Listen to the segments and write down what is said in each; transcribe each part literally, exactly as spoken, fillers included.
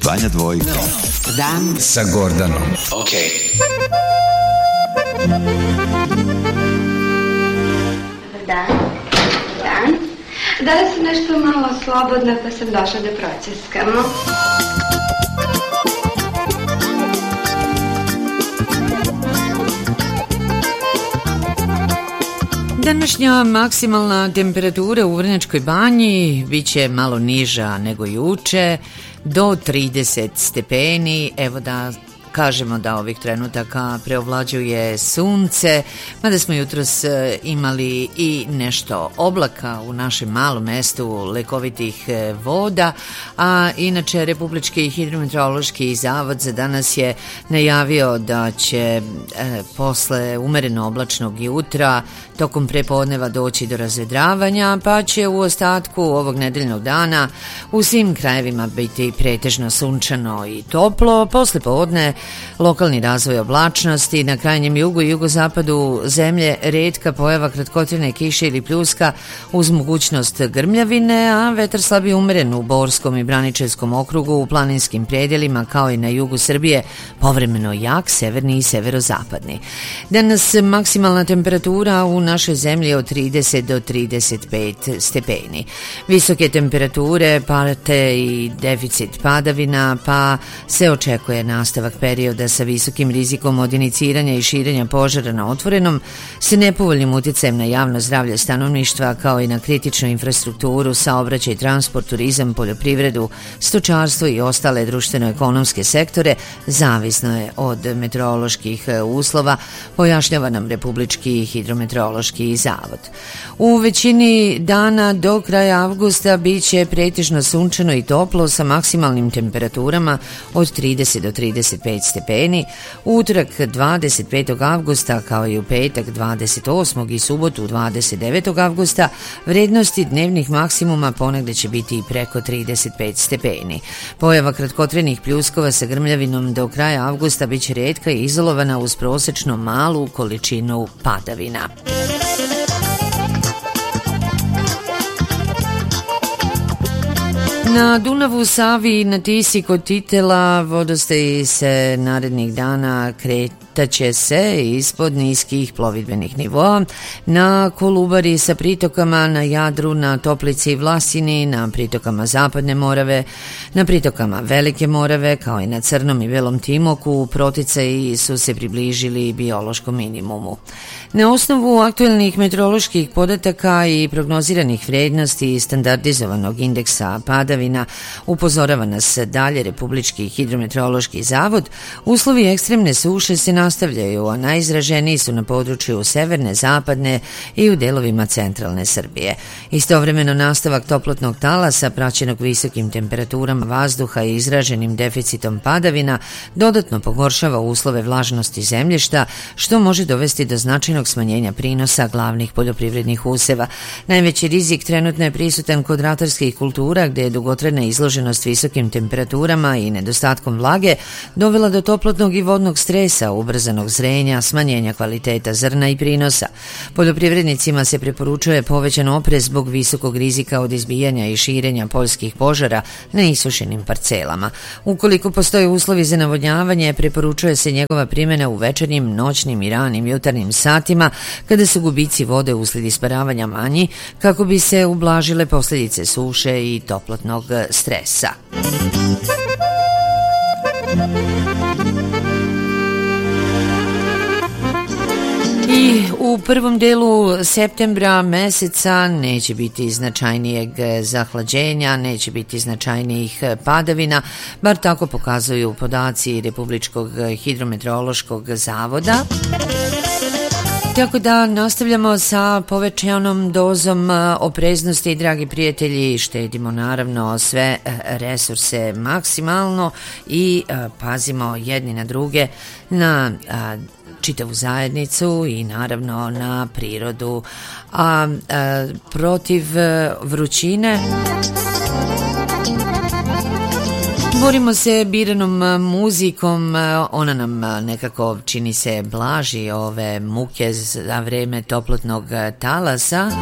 Banja Dvojka. Dan sa Gordanom. Ok. Dobar dan. Dobar dan. Danas sam nešto malo slobodna pa sam došla da proceskamo. Današnja maksimalna temperatura u Vrnjačkoj Banji biće malo niža nego juče, do trideset stepeni. Evo da kažemo da ovih trenutaka preovlađuje sunce, mada smo jutros imali i nešto oblaka u našem malom mestu lekovitih voda, a inače Republički hidrometeorološki zavod za danas je najavio da će e, posle umereno oblačnog jutra tokom prepodneva doći do razvedravanja, pa će u ostatku ovog nedeljnog dana u svim krajevima biti pretežno sunčano i toplo. Posle podne lokalni razvoj oblačnosti, na krajnjem jugu i jugozapadu zemlje retka pojava kratkotrajne kiše ili pljuska uz mogućnost grmljavine, a vetar slabi umeren u Borskom i Braničevskom okrugu, u planinskim predjelima kao i na jugu Srbije, povremeno jak severni i severozapadni. Danas maksimalna temperatura u našoj zemlji od trideset do trideset pet stepeni. Visoke temperature pate i deficit padavina, pa se očekuje nastavak perioda sa visokim rizikom od iniciranja i širenja požara na otvorenom, sa nepovoljnim utjecajem na javno zdravlje stanovništva kao i na kritičnu infrastrukturu, saobraćaj, transport, turizam, poljoprivredu, stočarstvo i ostale društveno-ekonomske sektore, zavisno je od meteoroloških uslova, pojašnjava nam Republički hidrometeorološki zavod. U većini dana do kraja avgusta biće pretežno sunčano i toplo sa maksimalnim temperaturama od trideset do trideset pet stepeni. U utorak dvadeset petog avgusta kao i u petak dvadeset osmog i subotu dvadeset devetog avgusta vrednosti dnevnih maksimuma ponegde će biti i preko trideset pet stepeni. Pojava kratkotrenih pljuskova sa grmljavinom do kraja avgusta biće retka i izolovana uz prosečno malu količinu padavina. Na Dunavu, Savi i na Tisi kod Titela vodostaji se narednih dana kretaće se ispod niskih plovidbenih nivoa. Na Kolubari sa pritokama, na Jadru, na Toplici i Vlasini, na pritokama Zapadne Morave, na pritokama Velike Morave, kao i na Crnom i Belom Timoku, proticaji su se približili biološkom minimumu. Na osnovu aktuelnih meteoroloških podataka i prognoziranih vrednosti i standardizovanog indeksa padavina, upozorava nas dalje Republički hidrometeorološki zavod, uslovi ekstremne suše se nastavljaju, a najizraženiji su na području severne, zapadne i u delovima centralne Srbije. Istovremeno nastavak toplotnog talasa praćenog visokim temperaturama vazduha i izraženim deficitom padavina dodatno pogoršava uslove vlažnosti zemljišta, što može dovesti do značajnog smanjenja prinosa glavnih poljoprivrednih useva. Najveći rizik trenutno je prisutan kod ratarskih kultura, gde je dugotrajna izloženost visokim temperaturama i nedostatkom vlage dovela do toplotnog i vodnog stresa, ubrzanog zrenja, smanjenja kvaliteta zrna i prinosa. Poljoprivrednicima se preporučuje povećan oprez zbog visokog rizika od izbijanja i širenja poljskih požara na isušenim parcelama. Ukoliko postoje uslovi za navodnjavanje, preporučuje se njegova primjena u večernjim, noćnim i ranim jutarnjim satima, kada su gubici vode usled isparavanja manji, kako bi se ublažile posljedice suše i toplotnog stresa. I u prvom delu septembra meseca neće biti značajnijeg zahlađenja, neće biti značajnijih padavina, bar tako pokazuju podaci Republičkog hidrometeorološkog zavoda. Tako da nastavljamo sa povećanom dozom opreznosti, dragi prijatelji, štedimo naravno sve resurse maksimalno i pazimo jedni na druge, na čitavu zajednicu i naravno na prirodu. A, a protiv vrućine Borimo se biranom muzikom, ona nam nekako čini se blaži ove muke za vreme toplotnog talasa,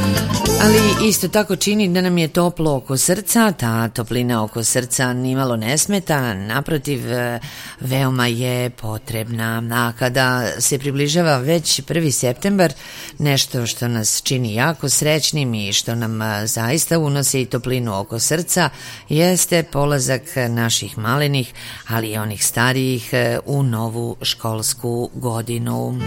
ali isto tako čini da nam je toplo oko srca. Ta toplina oko srca nimalo ne smeta, naprotiv veoma je potrebna. A kada se približava već prvi septembar, nešto što nas čini jako srećnim i što nam zaista unosi toplinu oko srca jeste polazak naših malenih, ali i onih starijih u novu školsku godinu.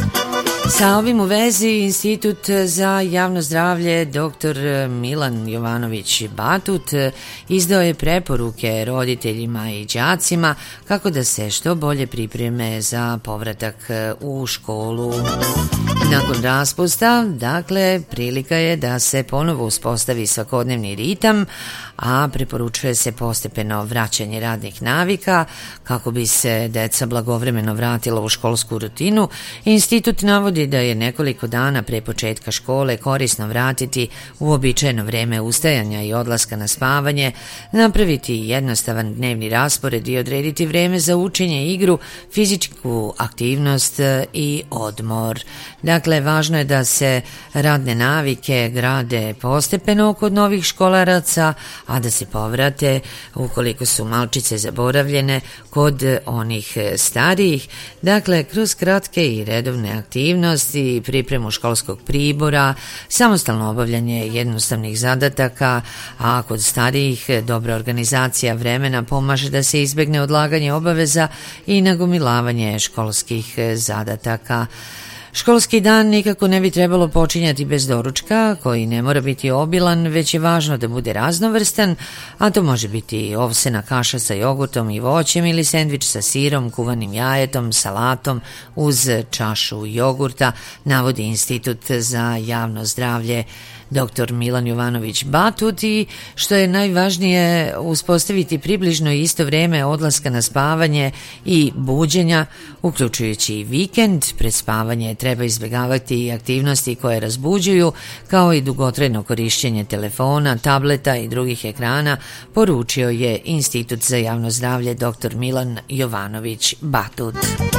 Sa ovim u vezi Institut za javno zdravlje doktor Milan Jovanović Batut izdao je preporuke roditeljima i đacima kako da se što bolje pripreme za povratak u školu. Nakon raspusta, dakle, prilika je da se ponovo uspostavi svakodnevni ritam, a preporučuje se postepeno vraćanje radnih navika kako bi se deca blagovremeno vratila u školsku rutinu. Institut navodi da je nekoliko dana pre početka škole korisno vratiti uobičajeno vreme ustajanja i odlaska na spavanje, napraviti jednostavan dnevni raspored i odrediti vreme za učenje, igru, fizičku aktivnost i odmor. Dakle, važno je da se radne navike grade postepeno kod novih školaraca, a da se povrate, ukoliko su malčice zaboravljene, kod onih starijih. Dakle, kroz kratke i redovne aktivnosti, pripremu školskog pribora, samostalno obavljanje jednostavnih zadataka, a kod starijih dobra organizacija vremena pomaže da se izbegne odlaganje obaveza i nagomilavanje školskih zadataka. Školski dan nikako ne bi trebalo počinjati bez doručka, koji ne mora biti obilan, već je važno da bude raznovrstan, a to može biti ovsena kaša sa jogurtom i voćem ili sendvič sa sirom, kuvanim jajetom, salatom uz čašu jogurta, navodi Institut za javno zdravlje doktor Milan Jovanović Batut. I što je najvažnije, uspostaviti približno isto vreme odlaska na spavanje i buđenja, uključujući i vikend. Pred spavanje treba izbjegavati i aktivnosti koje razbuđuju, kao i dugotrajno korišćenje telefona, tableta i drugih ekrana, poručio je Institut za javno zdravlje doktor Milan Jovanović Batut.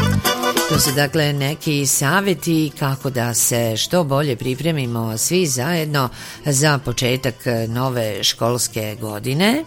To su dakle neki savjeti kako da se što bolje pripremimo svi zajedno za početak nove školske godine.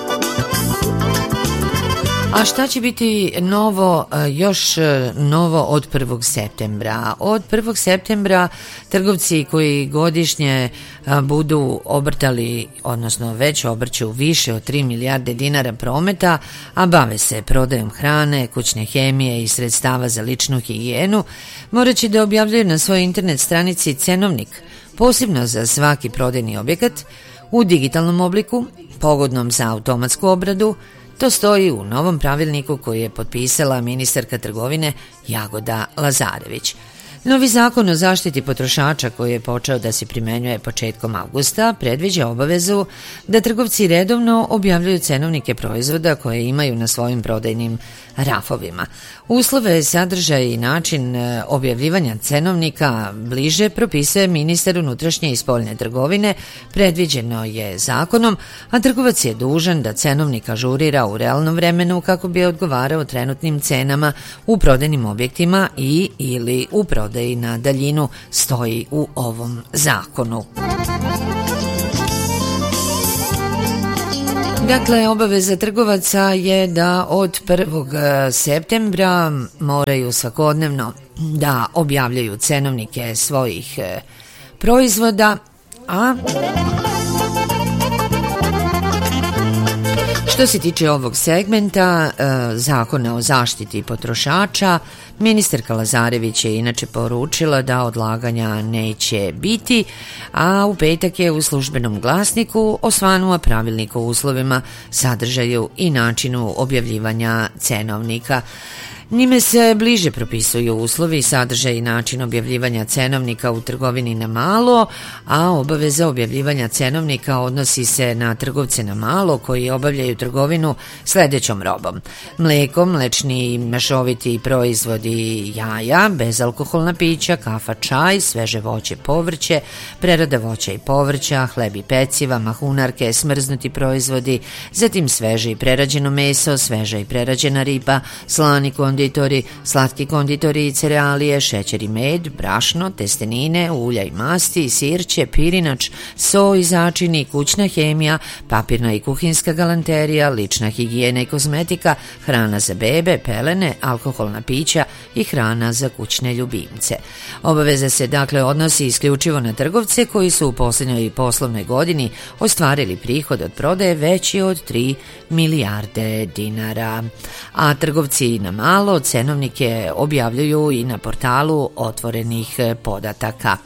A šta će biti novo, još novo od prvog septembra? Od prvog septembra trgovci koji godišnje budu obrtali, odnosno već obrću više od tri milijarde dinara prometa, a bave se prodajom hrane, kućne hemije i sredstava za ličnu higijenu, morat će da objavljaju na svojoj internet stranici cenovnik, posebno za svaki prodajni objekat, u digitalnom obliku, pogodnom za automatsku obradu. To stoji u novom pravilniku koji je potpisala ministarka trgovine Jagoda Lazarević. Novi zakon o zaštiti potrošača, koji je počeo da se primenjuje početkom avgusta, predviđa obavezu da trgovci redovno objavljuju cenovnike proizvoda koje imaju na svojim prodajnim rafovima. Uslove, sadržaj i način objavljivanja cenovnika bliže propisuje ministar unutrašnje i spoljne trgovine, predviđeno je zakonom, a trgovac je dužan da cenovnik ažurira u realnom vremenu kako bi odgovarao trenutnim cenama u prodajnim objektima i ili u prodaji na daljinu, stoji u ovom zakonu. Dakle, obaveza trgovaca je da od prvog septembra moraju svakodnevno da objavljaju cenovnike svojih proizvoda, a što se tiče ovog segmenta zakona o zaštiti potrošača, ministarka Lazarević je inače poručila da odlaganja neće biti, a u petak je u Službenom glasniku osvanula pravilnik o uslovima, sadržaju i načinu objavljivanja cenovnika. Njime se bliže propisuju uslovi, sadržaj i način objavljivanja cenovnika u trgovini na malo, a obaveza objavljivanja cenovnika odnosi se na trgovce na malo koji obavljaju trgovinu sledećom robom: mleko, mlečni i mešoviti proizvodi, jaja, bezalkoholna pića, kafa, čaj, sveže voće, povrće, prerada voća i povrća, hleb i peciva, mahunarke, smrznuti proizvodi, zatim sveže i prerađeno meso, sveža i prerađena riba, slani konditori, slatki konditori i cerealije, šećer i med, brašno, testenine, ulja i masti, sirće, pirinač, so i začini, kućna hemija, papirna i kuhinska galanterija, lična higijena i kozmetika, hrana za bebe, pelene, alkoholna pića i hrana za kućne ljubimce. Obaveza se dakle odnosi isključivo na trgovce koji su u posljednjoj poslovnoj godini ostvarili prihod od prodaje veći od tri milijarde dinara. A trgovci na malo cenovnike objavljuju i na portalu otvorenih podataka.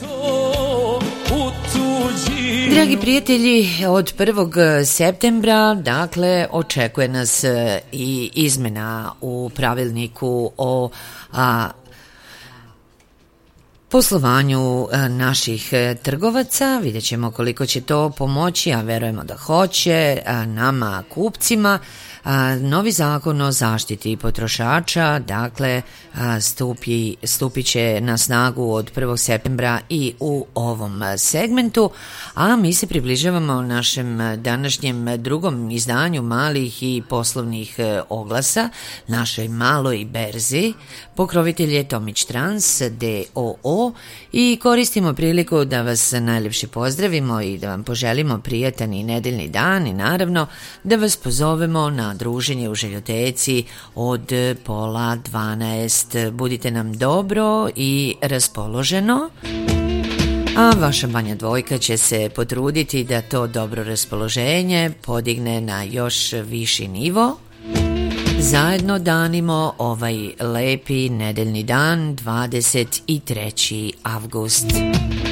Dragi prijatelji, od prvog septembra, dakle, očekuje nas i izmena u pravilniku o a, poslovanju naših trgovaca. Vidjet ćemo koliko će to pomoći, a verujemo da hoće, nama kupcima. Novi zakon o zaštiti potrošača, dakle, stupi, stupit će na snagu od prvog septembra i u ovom segmentu, a mi se približavamo našem današnjem drugom izdanju malih i poslovnih oglasa, našoj maloj berzi. Pokrovitelj je Tomić Trans d o o i koristimo priliku da vas najljepše pozdravimo i da vam poželimo prijatan i nedeljni dan i naravno da vas pozovemo na druženje u Željoteci od pola dvanaest. Budite nam dobro i raspoloženo, a vaša Banja Dvojka će se potruditi da to dobro raspoloženje podigne na još viši nivo. Zajedno danimo ovaj lepi nedeljni dan, dvadeset treći avgust.